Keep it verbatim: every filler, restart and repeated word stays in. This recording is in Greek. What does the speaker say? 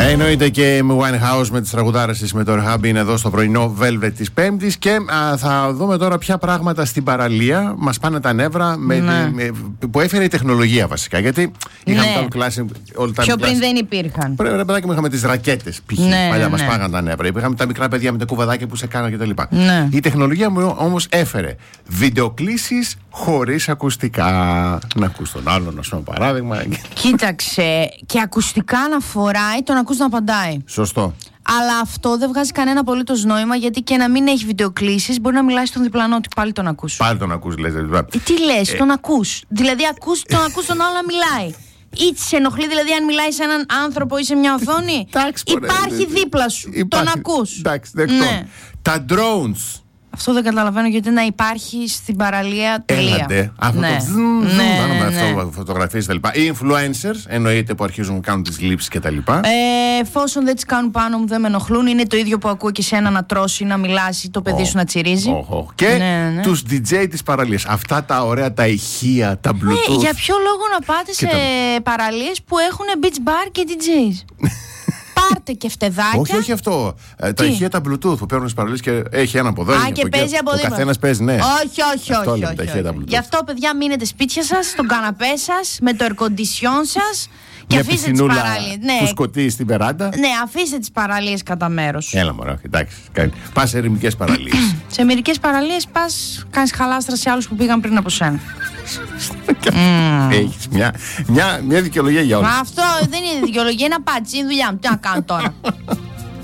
Εννοείται και η Winehouse με τις τραγουδάρες της με το Rehab είναι εδώ στο πρωινό Velvet της Πέμπτης. Και α, θα δούμε τώρα ποια πράγματα στην παραλία μας πάνε τα νεύρα με, ναι. με, που έφερε η τεχνολογία βασικά. Γιατί είχαμε ναι. τα κλάση. Πιο πριν δεν υπήρχαν. Πρέπει να παιδάκι μου είχαμε τις ρακέτες π.χ. Ναι, παλιά ναι. μας πάγαν τα νεύρα. Είχαμε τα μικρά παιδιά με τα κουβαδάκια που σε κάναν κτλ. Ναι. Η τεχνολογία μου όμως έφερε βιντεοκλήσεις χωρίς ακουστικά. Να ακούς τον άλλον, ας πούμε, παράδειγμα. Κοίταξε, και ακουστικά να φοράει, τον ακούς να απαντάει. Σωστό. Αλλά αυτό δεν βγάζει κανένα απολύτως νόημα, γιατί και να μην έχει βιντεοκλήσεις μπορεί να μιλάει στον διπλανό ότι πάλι τον ακούς. Πάλι τον ακούς, λες. Δηλαδή. Ε, τι λες, ε... τον ακούς. Δηλαδή ακούς, τον ακούς τον άλλο να μιλάει. Ή σε ενοχλεί δηλαδή αν μιλάει σε έναν άνθρωπο ή σε μια οθόνη. Εντάξει, υπάρχει δίπλα σου. Υπάρχει. Τον ακούς. Εντάξει, δεκτό. Ναι. Τα drones. Αυτό δεν καταλαβαίνω γιατί να υπάρχει στην παραλία. Τελεία. Έλατε. Αυτό ναι. το ζουν, ναι, ζουν, ναι, ναι. Φωτογραφίες κτλ. Οι influencers εννοείται που αρχίζουν να κάνουν τις λήψεις κτλ. Ε, εφόσον δεν τις κάνουν πάνω μου, δεν με ενοχλούν. Είναι το ίδιο που ακούω και σένα να τρώσει, να μιλάσει, το παιδί oh. σου να τσιρίζει. Oh, oh. Και ναι, ναι. τους ντι τζέι της παραλίας. Αυτά τα ωραία τα ηχεία, τα Bluetooth. Ναι, για ποιο λόγο να πάτε σε τα... παραλίες που έχουν beach bar και ντι τζέις. Πάρτε και φτεδάκια. Όχι, όχι αυτό. Ε, τα ηχεία τα Bluetooth που παίρνουν στις παραλίες και έχει ένα από εδώ. Α, και από παίζει από δίπλα. Ο καθένας παίζει, ναι. Όχι, όχι, αυτό όχι. λέμε, όχι, τα ηχεία, όχι. τα Γι' αυτό, παιδιά, μείνετε σπίτια σας, στον καναπέ σας, με το air condition σας. Και μια αφήστε τις παραλίες. Ναι. Που σκοτεί στην βεράντα. Ναι, αφήστε τις παραλίες κατά μέρος. Έλα, μωρά, εντάξει. Πας σε ερημικές παραλίες. Σε μερικές παραλίες πας, κάνεις χαλάστρα σε άλλους που πήγαν πριν από σένα. mm. Έχεις μια, μια, μια δικαιολογία για όλα. Μα αυτό δεν είναι δικαιολογία, είναι απάντηση. Είναι δουλειά μου. Τι να κάνω τώρα.